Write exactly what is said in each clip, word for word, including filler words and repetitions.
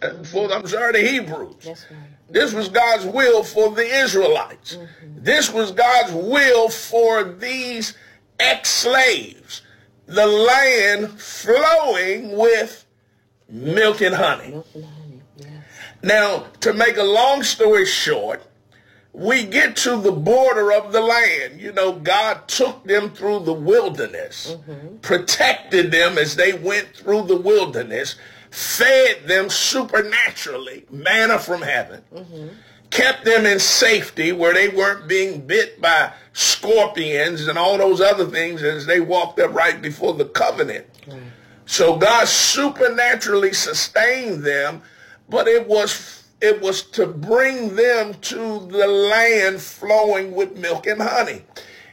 for, I'm sorry, the Hebrews. That's right. This was God's will for the Israelites. Mm-hmm. This was God's will for these ex-slaves. The land flowing with milk and honey. Milk and honey, yes. Now, to make a long story short, we get to the border of the land. You know, God took them through the wilderness, mm-hmm. protected them as they went through the wilderness, fed them supernaturally, manna from heaven, mm-hmm. kept them in safety where they weren't being bit by scorpions and all those other things as they walked up right before the covenant. Mm. So God supernaturally sustained them, but it was it was to bring them to the land flowing with milk and honey.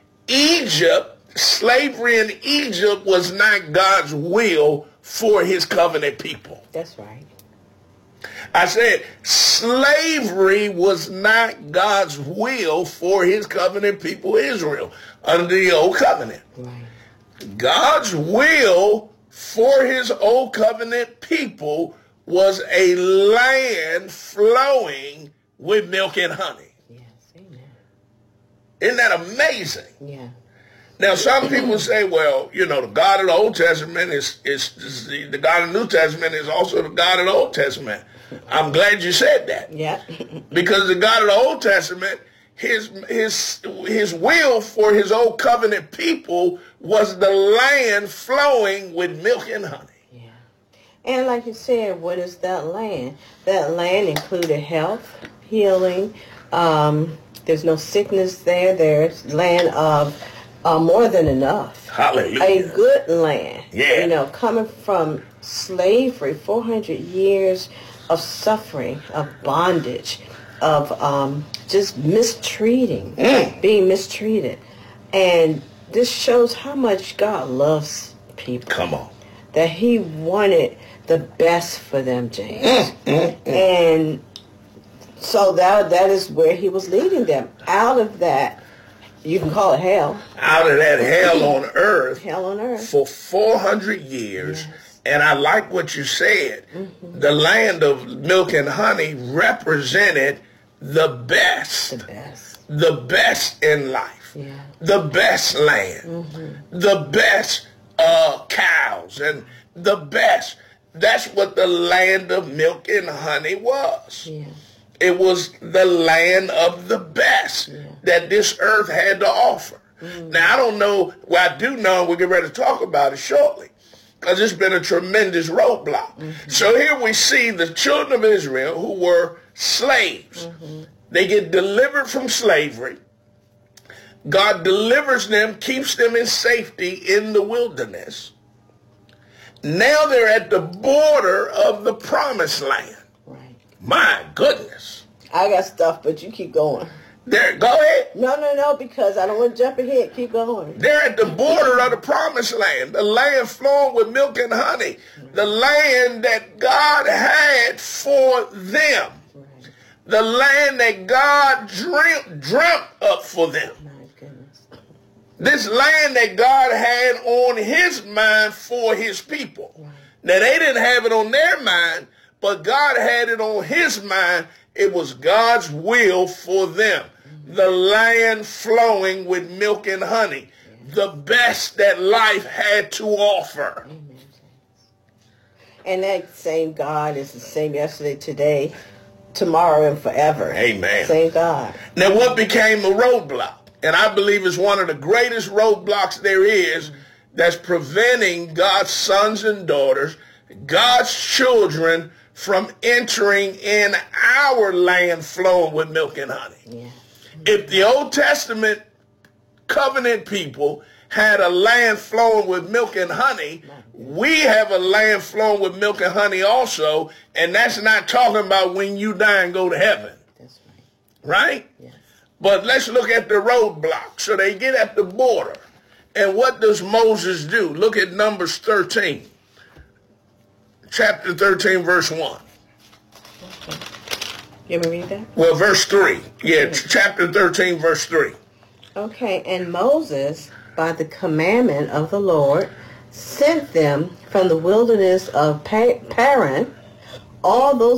Egypt, slavery in Egypt was not God's will for his covenant people. That's right. I said slavery was not God's will for his covenant people Israel under the old covenant. Right. God's will for his old covenant people was a land flowing with milk and honey. Yes, amen. Isn't that amazing? Yeah. Now, some people say, well, you know, the God of the Old Testament is, is, is the, the God of the New Testament is also the God of the Old Testament. I'm glad you said that. Yeah. Because the God of the Old Testament, his his his will for his old covenant people was the land flowing with milk and honey. Yeah. And like you said, what is that land? That land included health, healing. Um, there's no sickness there. There's land of uh, more than enough. Hallelujah. A good land. Yeah. You know, coming from slavery, four hundred years of suffering, of bondage, of um, just mistreating, mm. being mistreated. And this shows how much God loves people. Come on. That he wanted the best for them, James. Mm, mm, mm. And so that that is where he was leading them. Out of that, you can call it hell. Out of that hell on earth. Hell on earth. For four hundred years. Yes. And I like what you said. Mm-hmm. The land of milk and honey represented the best. The best. The best in life. Yeah. The best land. Mm-hmm. The best uh, cows. And the best. That's what the land of milk and honey was. Yeah. It was the land of the best yeah. that this earth had to offer. Mm-hmm. Now, I don't know. Well, I do know. We'll get ready to talk about it shortly. Because it's been a tremendous roadblock. Mm-hmm. So here we see the children of Israel who were slaves. Mm-hmm. They get delivered from slavery. God delivers them, keeps them in safety in the wilderness. Now they're at the border of the promised land. Right. My goodness. I got stuff, but you keep going. There, go ahead. No, no, no, because I don't want to jump ahead. Keep going. They're at the border of the promised land, the land flowing with milk and honey, the land that God had for them, right. The land that God dreamt, dreamt up for them. My goodness. This land that God had on his mind for his people. Right. Now, they didn't have it on their mind, but God had it on his mind. It was God's will for them. The land flowing with milk and honey. The best that life had to offer. Amen. And that same God is the same yesterday, today, tomorrow, and forever. Amen. Same God. Now, what became a roadblock? And I believe it's one of the greatest roadblocks there is that's preventing God's sons and daughters, God's children, from entering in our land flowing with milk and honey. Yeah. If the Old Testament covenant people had a land flowing with milk and honey, we have a land flowing with milk and honey also, and that's not talking about when you die and go to heaven. That's right. Right? Yes. But let's look at the roadblock. So they get at the border. And what does Moses do? Look at Numbers thirteen. Chapter thirteen, verse one. Okay. You want me to read that? Well, verse three. Yeah, okay. Chapter thirteen, verse three. Okay, and Moses, by the commandment of the Lord, sent them from the wilderness of Paran, all those